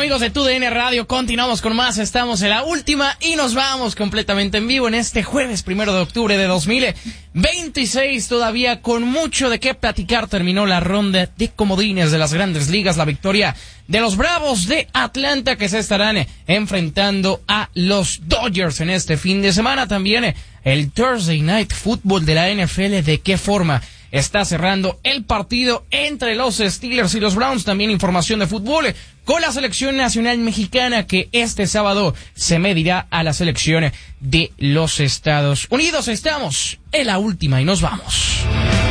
amigos de TUDN Radio? Continuamos con más, estamos en la última y nos vamos completamente en vivo en este jueves 1 de octubre de 2026, todavía con mucho de qué platicar. Terminó la ronda de comodines de las Grandes Ligas, la victoria de los Bravos de Atlanta, que se estarán enfrentando a los Dodgers en este fin de semana. También el Thursday Night Football de la NFL, de qué forma está cerrando el partido entre los Steelers y los Browns. También información de fútbol con la selección nacional mexicana, que este sábado se medirá a la selección de los Estados Unidos. Estamos en la última y nos vamos.